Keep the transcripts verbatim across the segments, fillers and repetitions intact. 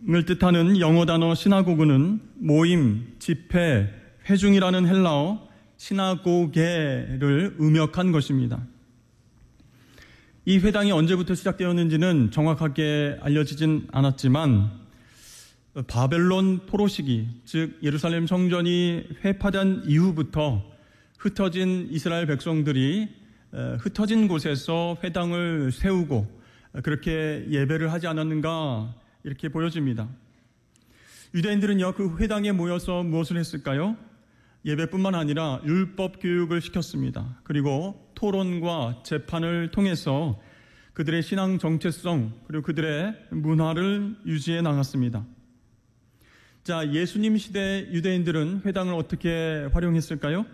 뜻하는 영어 단어 시나고그는 모임, 집회, 회중이라는 헬라어 시나고게를 음역한 것입니다. 이 회당이 언제부터 시작되었는지는 정확하게 알려지진 않았지만 바벨론 포로 시기, 즉 예루살렘 성전이 회파된 이후부터 흩어진 이스라엘 백성들이 흩어진 곳에서 회당을 세우고 그렇게 예배를 하지 않았는가 이렇게 보여집니다. 유대인들은요, 그 회당에 모여서 무엇을 했을까요? 예배뿐만 아니라 율법 교육을 시켰습니다. 그리고 토론과 재판을 통해서 그들의 신앙 정체성 그리고 그들의 문화를 유지해 나갔습니다. 자, 예수님 시대 유대인들은 회당을 어떻게 활용했을까요?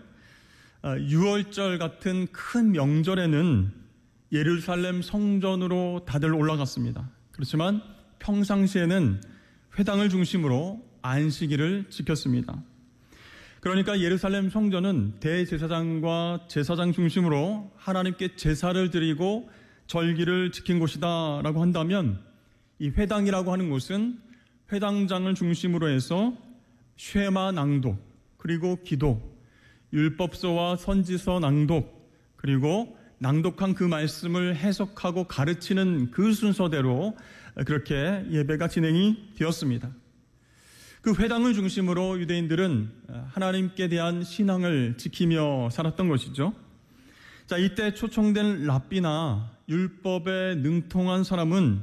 유월절 같은 큰 명절에는 예루살렘 성전으로 다들 올라갔습니다. 그렇지만 평상시에는 회당을 중심으로 안식일을 지켰습니다. 그러니까 예루살렘 성전은 대제사장과 제사장 중심으로 하나님께 제사를 드리고 절기를 지킨 곳이다 라고 한다면 이 회당이라고 하는 곳은 회당장을 중심으로 해서 쉐마 낭독, 그리고 기도, 율법서와 선지서 낭독, 그리고 낭독한 그 말씀을 해석하고 가르치는 그 순서대로 그렇게 예배가 진행이 되었습니다. 그 회당을 중심으로 유대인들은 하나님께 대한 신앙을 지키며 살았던 것이죠. 자, 이때 초청된 랍비나 율법에 능통한 사람은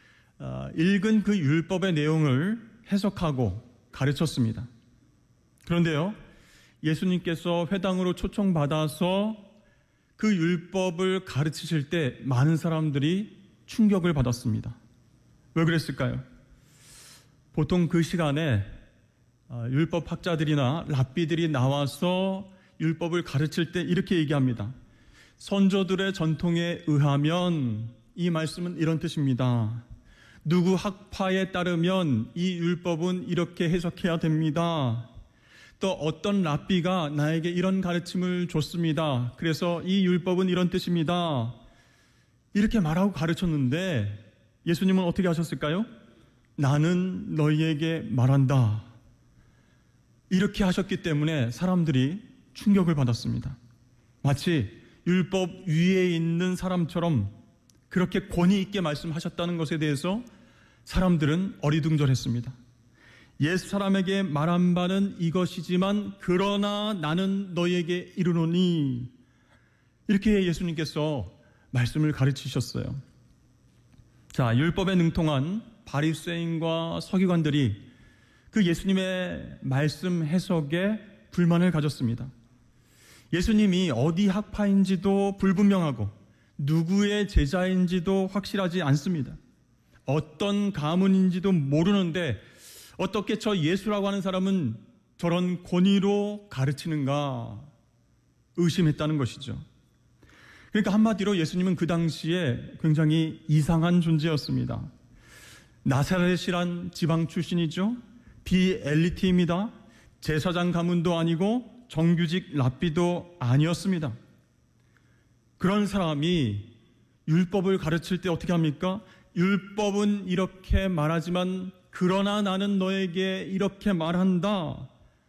읽은 그 율법의 내용을 해석하고 가르쳤습니다. 그런데요, 예수님께서 회당으로 초청받아서 그 율법을 가르치실 때 많은 사람들이 충격을 받았습니다. 왜 그랬을까요? 보통 그 시간에 율법학자들이나 랍비들이 나와서 율법을 가르칠 때 이렇게 얘기합니다. 선조들의 전통에 의하면 이 말씀은 이런 뜻입니다. 누구 학파에 따르면 이 율법은 이렇게 해석해야 됩니다. 또 어떤 랍비가 나에게 이런 가르침을 줬습니다. 그래서 이 율법은 이런 뜻입니다. 이렇게 말하고 가르쳤는데 예수님은 어떻게 하셨을까요? 나는 너희에게 말한다. 이렇게 하셨기 때문에 사람들이 충격을 받았습니다. 마치 율법 위에 있는 사람처럼 그렇게 권위 있게 말씀하셨다는 것에 대해서 사람들은 어리둥절했습니다. 옛 사람에게 말한 바는 이것이지만 그러나 나는 너희에게 이르노니, 이렇게 예수님께서 말씀을 가르치셨어요. 자, 율법에 능통한 바리새인과 서기관들이 그 예수님의 말씀 해석에 불만을 가졌습니다. 예수님이 어디 학파인지도 불분명하고 누구의 제자인지도 확실하지 않습니다. 어떤 가문인지도 모르는데 어떻게 저 예수라고 하는 사람은 저런 권위로 가르치는가 의심했다는 것이죠. 그러니까 한마디로 예수님은 그 당시에 굉장히 이상한 존재였습니다. 나사렛이란 지방 출신이죠. 비엘리트입니다. 제사장 가문도 아니고 정규직 랍비도 아니었습니다. 그런 사람이 율법을 가르칠 때 어떻게 합니까? 율법은 이렇게 말하지만 그러나 나는 너에게 이렇게 말한다.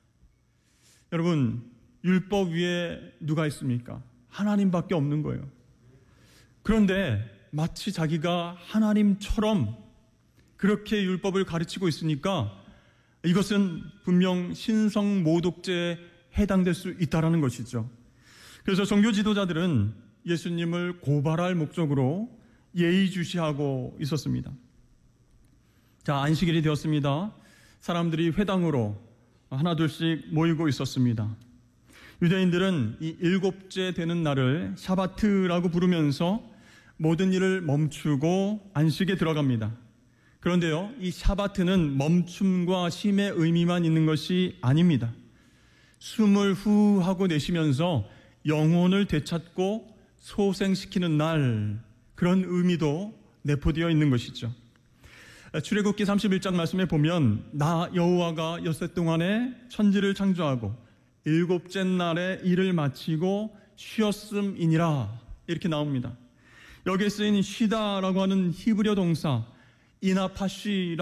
여러분, 율법 위에 누가 있습니까? 하나님밖에 없는 거예요. 그런데 마치 자기가 하나님처럼 그렇게 율법을 가르치고 있으니까 이것은 분명 신성모독죄에 해당될 수 있다는 것이죠. 그래서 종교 지도자들은 예수님을 고발할 목적으로 예의주시하고 있었습니다. 자, 안식일이 되었습니다. 사람들이 회당으로 하나둘씩 모이고 있었습니다. 유대인들은 이 일곱째 되는 날을 샤바트라고 부르면서 모든 일을 멈추고 안식에 들어갑니다. 그런데요, 이 샤바트는 멈춤과 쉼의 의미만 있는 것이 아닙니다. 숨을 후 하고 내쉬면서 영혼을 되찾고 소생시키는 날, 그런 의미도 내포되어 있는 것이죠. 출애굽기 삼십일 장 말씀에 보면 나 여호와가 엿새 동안에 천지를 창조하고 일곱째 날에 일을 마치고 쉬었음이니라, 이렇게 나옵니다. 여기에 쓰인 쉬다라고 하는 히브리어 동사 이나파쉬라는